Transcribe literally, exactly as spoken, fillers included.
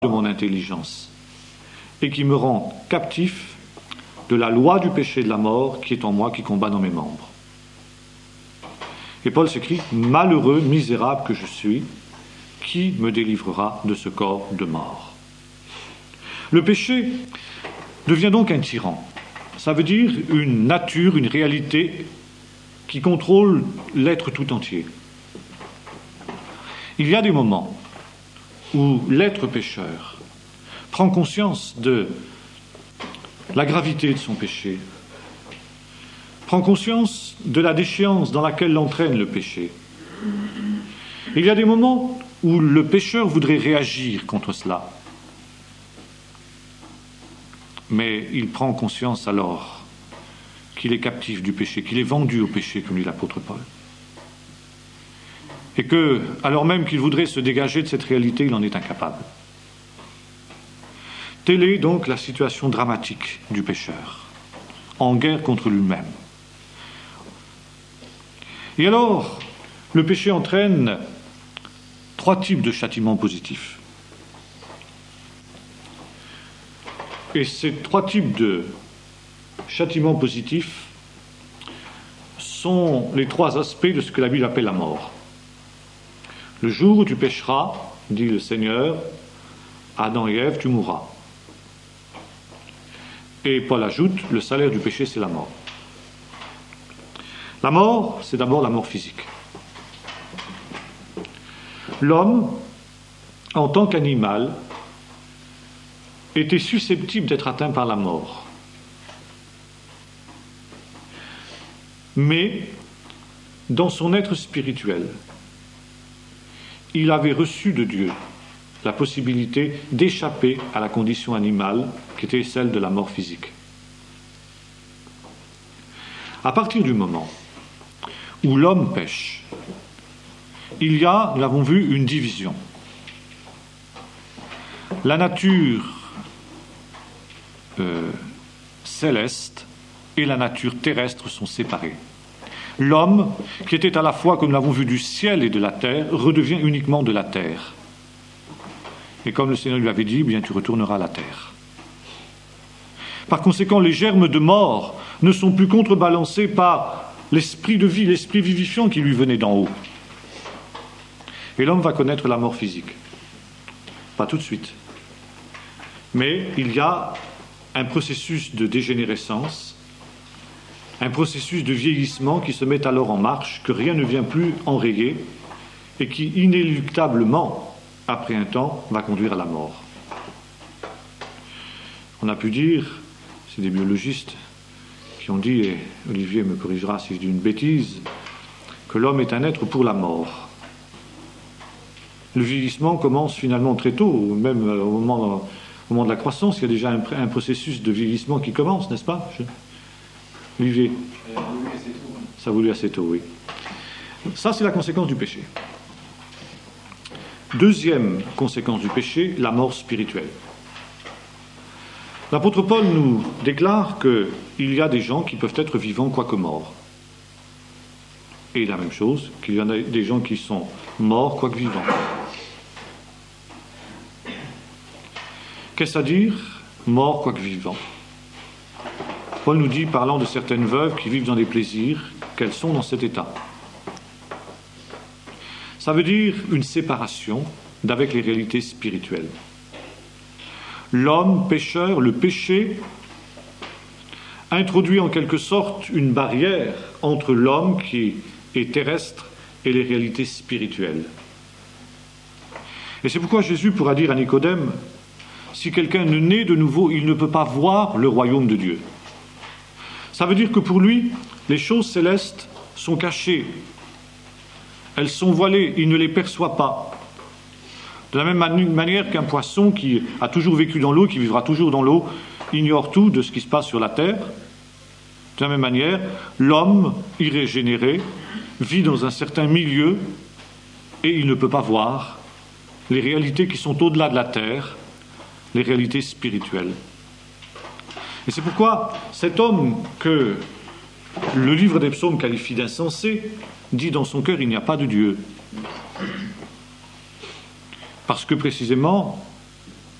de mon intelligence et qui me rend captif de la loi du péché et de la mort qui est en moi, qui combat dans mes membres. Et Paul s'écrit « Malheureux, misérable que je suis, qui me délivrera de ce corps de mort ?» Le péché devient donc un tyran. Ça veut dire une nature, une réalité qui contrôle l'être tout entier. Il y a des moments où l'être pécheur prend conscience de la gravité de son péché, prend conscience de la déchéance dans laquelle l'entraîne le péché. Il y a des moments où le pécheur voudrait réagir contre cela, mais il prend conscience alors qu'il est captif du péché, qu'il est vendu au péché, comme dit l'apôtre Paul. Et que, alors même qu'il voudrait se dégager de cette réalité, il en est incapable. Telle est donc la situation dramatique du pécheur, en guerre contre lui-même. Et alors, le péché entraîne trois types de châtiments positifs. Et ces trois types de châtiments positifs sont les trois aspects de ce que la Bible appelle la mort. Le jour où tu pécheras, dit le Seigneur, Adam et Ève, tu mourras. Et Paul ajoute, le salaire du péché, c'est la mort. La mort, c'est d'abord la mort physique. L'homme, en tant qu'animal, était susceptible d'être atteint par la mort. Mais, dans son être spirituel, il avait reçu de Dieu la possibilité d'échapper à la condition animale qui était celle de la mort physique. À partir du moment où l'homme pêche, il y a, nous l'avons vu, une division. La nature euh, céleste et la nature terrestre sont séparées. L'homme, qui était à la fois, comme nous l'avons vu, du ciel et de la terre, redevient uniquement de la terre. Et comme le Seigneur lui avait dit, eh bien tu retourneras à la terre. Par conséquent, les germes de mort ne sont plus contrebalancés par l'esprit de vie, l'esprit vivifiant qui lui venait d'en haut. Et l'homme va connaître la mort physique. Pas tout de suite. Mais il y a un processus de dégénérescence, un processus de vieillissement qui se met alors en marche, que rien ne vient plus enrayer, et qui inéluctablement, après un temps, va conduire à la mort. On a pu dire, c'est des biologistes qui ont dit, et Olivier me corrigera si je dis une bêtise, que l'homme est un être pour la mort. Le vieillissement commence finalement très tôt, même au moment, au moment de la croissance, il y a déjà un, un processus de vieillissement qui commence, n'est-ce pas, je... Olivier? Ça a voulu assez tôt, oui. Ça, c'est la conséquence du péché. Deuxième conséquence du péché, la mort spirituelle. L'apôtre Paul nous déclare qu'il y a des gens qui peuvent être vivants quoique morts. Et la même chose, qu'il y en a des gens qui sont morts quoique vivants. Qu'est-ce à dire, mort quoique vivant? Paul nous dit, parlant de certaines veuves qui vivent dans des plaisirs, qu'elles sont dans cet état. Ça veut dire une séparation d'avec les réalités spirituelles. L'homme pécheur, le péché, introduit en quelque sorte une barrière entre l'homme qui est terrestre et les réalités spirituelles. Et c'est pourquoi Jésus pourra dire à Nicodème, si quelqu'un ne naît de nouveau, il ne peut pas voir le royaume de Dieu. Ça veut dire que pour lui, les choses célestes sont cachées. Elles sont voilées, il ne les perçoit pas. De la même mani- manière qu'un poisson qui a toujours vécu dans l'eau, qui vivra toujours dans l'eau, ignore tout de ce qui se passe sur la terre. De la même manière, l'homme irrégénéré vit dans un certain milieu et il ne peut pas voir les réalités qui sont au-delà de la terre, les réalités spirituelles. Et c'est pourquoi cet homme que le livre des psaumes qualifie d'insensé dit dans son cœur il n'y a pas de Dieu. Parce que précisément,